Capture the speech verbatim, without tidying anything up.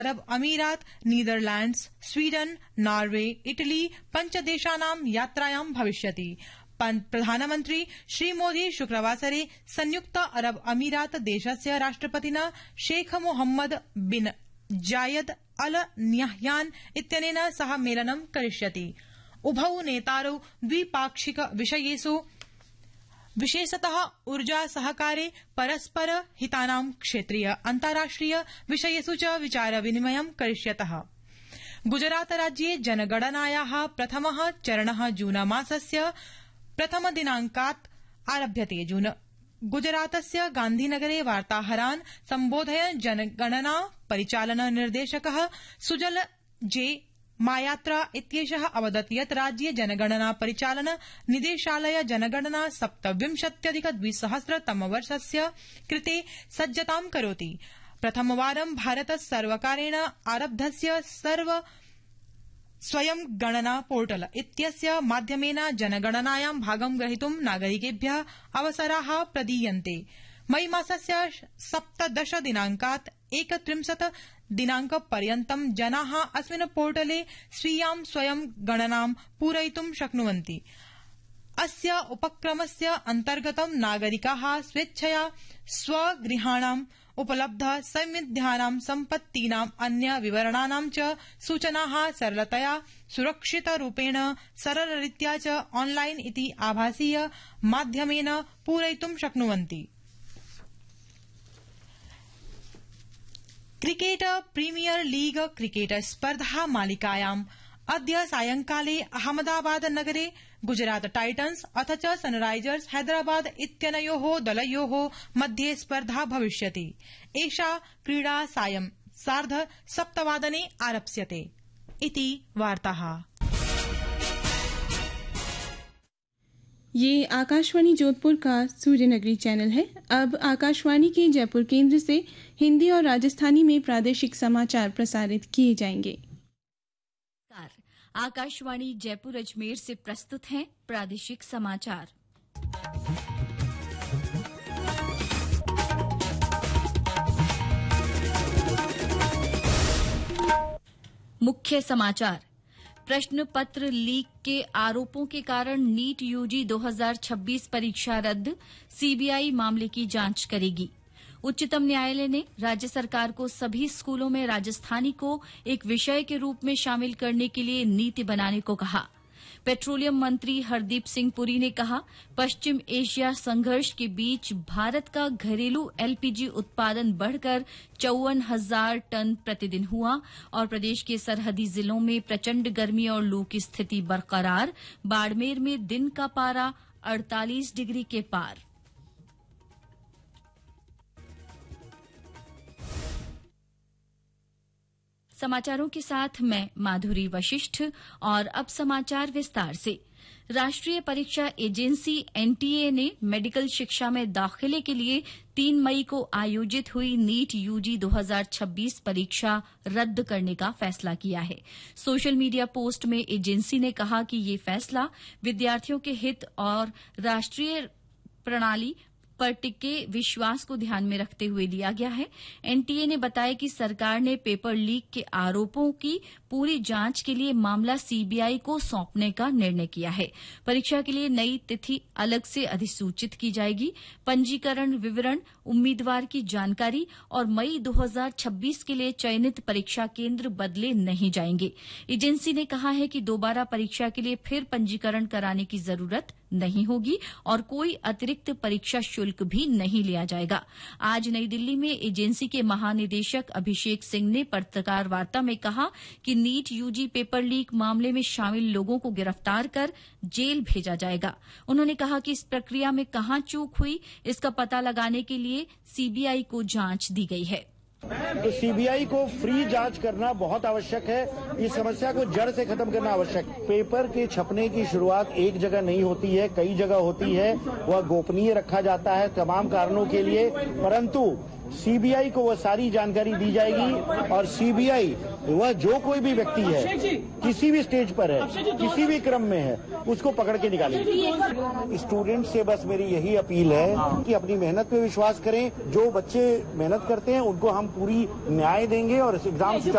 अरब अमीरात, Netherlands, Sweden, Norway, Italy पञ्चदेशानां यात्रायां भविष्यति। प्रधानमन्त्री श्रीमोदी शुक्रवासरे संयुक्त अरब अमीरात देशस्य राष्ट्रपतिना शेख मोहम्मद बिन जायद अल न्याह्यान इत्यनेन सह मेलनं करिष्यति। उभौ नेतारौ द्विपाक्षिक विषयेषु विशेषतः ऊर्जा सहकारे, परस्पर हितानां क्षेत्रीय अन्ताराष्ट्रिय विषयेषु च विचार विनिमयं करिष्यतः। गुजरात राज्ये जनगणनायाः प्रथमः चरणः जूनमासस्य प्रथम दिनांकात् आरभ्यते। जून गुजरातस्य गांधीनगरे वार्ताहरान् सम्बोधयन् जनगणना परिचालन निर्देशकः सुजल जे मायात्रा इत्येषः अवदत् यत् राज्ये जनगणना परिचालन निदेशालय जनगणना सप्तविंशत्यधिक द्विसहस्रतमवर्षस्य कृते सज्जतां करोति। प्रथमवारं भारत सर्वकारेण आरब्धस्य सर्व स्वयं गणना पोर्टल इत्यस्य माध्यमेन जनगणनायां भागं ग्रहीतुं नागरिकेभ्यः अवसराः प्रदीयन्ते। मई मासस्य सप्तदश दिनांकात् एकत्रिंशत् दिनांकपर्यन्तं जनाः अस्मिन् पोर्टले स्वीयां स्वयं गणनां पूरयितुं शक्नुवन्ति। अस्य उपक्रमस्य अन्तर्गतं नागरिकाः स्वेच्छया स्वगृहाणाम् उपलब्ध सौविध्यानां सम्पत्तीनां अन्य विवरणानां च सूचनाः सरलतया सुरक्षितरूपेण सरलरीत्या च ऑनलाइन इति आभासीय माध्यमेन पूरयितुं शक्नुवन्ति। क्रिकेट प्रीमियर लीग क्रिकेट स्पर्धा मालिकायाम् अद्य सायंकाले अहमदाबाद नगरे गुजरात टाइटन्स अथ च सनराइजर्स हैदराबाद इत्यनयोः दलयोः मध्ये स्पर्धा भविष्यति। एषा क्रीडा सायं सार्ध सप्तवादने आरप्स्यते। इति वार्ताः। ये आकाशवाणी जोधपुर का सूर्यनगरी चैनल है। अब आकाशवाणी के जयपुर केंद्र से हिंदी और राजस्थानी में प्रादेशिक समाचार प्रसारित किए जाएंगे। आकाशवाणी जयपुर अजमेर से प्रस्तुत हैं प्रादेशिक समाचार। मुख्य समाचार। प्रश्न पत्र लीक के आरोपों के कारण नीट यूजी दो हज़ार छब्बीस परीक्षा रद्द, सीबीआई मामले की जांच करेगी। उच्चतम न्यायालय ने राज्य सरकार को सभी स्कूलों में राजस्थानी को एक विषय के रूप में शामिल करने के लिए नीति बनाने को कहा। पेट्रोलियम मंत्री हरदीप सिंह पुरी ने कहा, पश्चिम एशिया संघर्ष के बीच भारत का घरेलू एलपीजी उत्पादन बढ़कर चौवन हजार टन प्रतिदिन हुआ और प्रदेश के सरहदी जिलों में प्रचंड गर्मी और लू की स्थिति बरकरार। बाड़मेर में दिन का पारा अड़तालीस डिग्री के पार। समाचारों के साथ मैं माधुरी वशिष्ठ और अब समाचार विस्तार से। राष्ट्रीय परीक्षा एजेंसी एनटीए ने मेडिकल शिक्षा में दाखिले के लिए तीन मई को आयोजित हुई नीट यूजी दो हज़ार छब्बीस परीक्षा रद्द करने का फैसला किया है। सोशल मीडिया पोस्ट में एजेंसी ने कहा कि ये फैसला विद्यार्थियों के हित और राष्ट्रीय प्रणाली पर टिके विश्वास को ध्यान में रखते हुए लिया गया है। एनटीए ने बताया कि सरकार ने पेपर लीक के आरोपों की पूरी जांच के लिए मामला सीबीआई को सौंपने का निर्णय किया है। परीक्षा के लिए नई तिथि अलग से अधिसूचित की जाएगी। पंजीकरण विवरण, उम्मीदवार की जानकारी और मई दो हज़ार छब्बीस के लिए चयनित परीक्षा केंद्र बदले नहीं जाएंगे। एजेंसी ने कहा है कि दोबारा परीक्षा के लिए फिर पंजीकरण कराने की जरूरत नहीं होगी और कोई अतिरिक्त परीक्षा शुल्क भी नहीं लिया जाएगा। आज नई दिल्ली में एजेंसी के महानिदेशक अभिषेक सिंह ने पत्रकार वार्ता में कहा कि नीट यूजी पेपर लीक मामले में शामिल लोगों को गिरफ्तार कर जेल भेजा जाएगा। उन्होंने कहा कि इस प्रक्रिया में कहां चूक हुई, इसका पता लगाने के लिए सीबीआई को जांच दी गई है। तो सीबीआई को फ्री जांच करना बहुत आवश्यक है। इस समस्या को जड़ से खत्म करना आवश्यक है। पेपर के छपने की शुरुआत एक जगह नहीं होती है, कई जगह होती है। वह गोपनीय रखा जाता है तमाम कारणों के लिए, परंतु सीबीआई को वह सारी जानकारी दी जाएगी और सीबीआई वह जो कोई भी व्यक्ति है, किसी भी स्टेज पर है, किसी भी क्रम में है, उसको पकड़ के निकालेगी। स्टूडेंट से बस मेरी यही अपील है कि अपनी मेहनत पे विश्वास करें। जो बच्चे मेहनत करते हैं उनको हम पूरी न्याय देंगे और इस एग्जाम